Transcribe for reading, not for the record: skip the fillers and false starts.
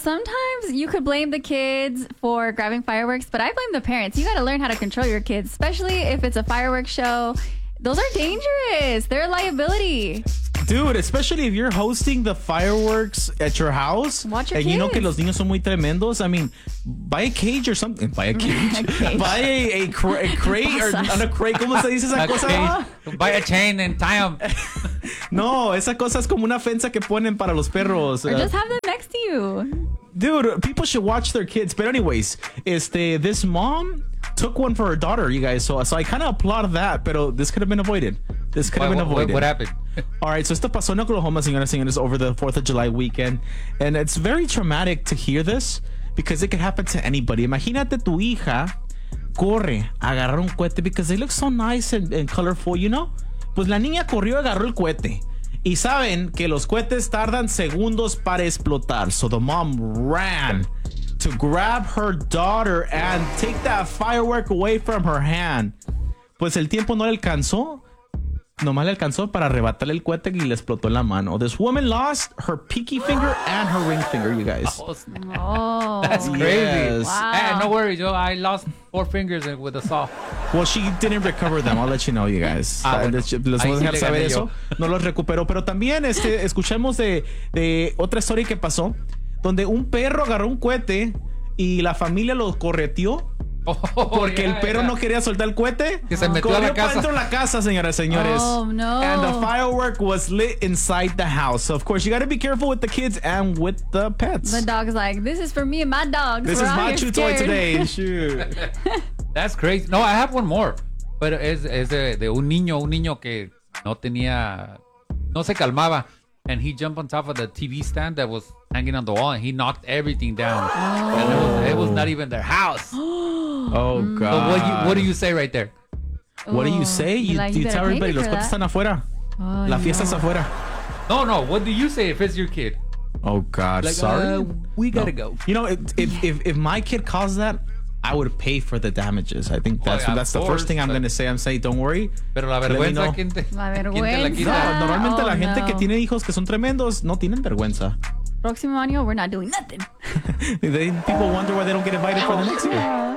sometimes you could blame the kids for grabbing fireworks, but I blame the parents. You got to learn how to control your kids, especially if it's a fireworks show. Those are dangerous. They're a liability. Dude, especially if you're hosting the fireworks at your house. Watch your and you know que kids. los niños son muy tremendos. I mean, buy a cage or something. Buy a cage. Buy a crate or not a crate. ¿Cómo se dice esa cosa? Buy a chain and tie them. No, esa cosa es como una fensa que ponen para los perros. Or just have them next to you. Dude, people should watch their kids. But anyways, this mom took one for her daughter, you guys. So I kind of applaud that, but this could have been avoided. This could have been avoided. What happened? All right, so esto pasó en Oklahoma, señoras y señores, over the 4th of July weekend. And it's very traumatic to hear this because it could happen to anybody. Imagínate tu hija corre a agarrar un cohete because they look so nice and colorful, you know? Pues la niña corrió y agarró el cohete. Y saben que los cohetes tardan segundos para explotar. So the mom ran to grab her daughter and take that firework away from her hand. Pues el tiempo no le alcanzó. Nomás le alcanzó para arrebatarle el cohete y le explotó en la mano. This woman lost her pinky finger and her ring finger, you guys. Oh. That's crazy. Yes. Wow. Hey, no worries, yo. I lost 4 fingers with a saw. Well, she didn't recover them. I'll let you know, you guys. Bueno. Les Ahí voy a sí dejar le saber gané eso. No los recuperó. Pero también escuchamos de otra historia que pasó, donde un perro agarró un cohete y la familia lo correteó. Porque el perro no quería soltar el cohete. Que se metió a la Corrió para casa. dentro de la casa, señoras y señores. Oh, no. And the firework was lit inside the house. So, of course, you got to be careful with the kids and with the pets. The dog's like, this is for me and my dogs. This We're is out my here chew toy scared. today. Shoot. That's crazy. No, I have one more. Pero es de un niño que no se calmaba. And he jumped on top of the TV stand that was hanging on the wall and he knocked everything down. And it was not even their house. Oh, God. So what do you say right there? What do you say? You Like, you tell better pay everybody, me los for cohetes that. están afuera. Oh, La fiesta es no. afuera. No. What do you say if it's your kid? Oh, God. Like, sorry. we gotta go. You know, if my kid caused that, I would pay for the damages. I think that's yeah, that's of the first thing course, I'm going to say. I'm saying, don't worry. Pero la Let me vergüenza, know. ¿quién te La la vergüenza. quita? No, normalmente Oh, la gente que no. tiene hijos que son tremendos no tienen vergüenza. Próximo año, we're not doing nothing. People wonder why they don't get invited for the next year.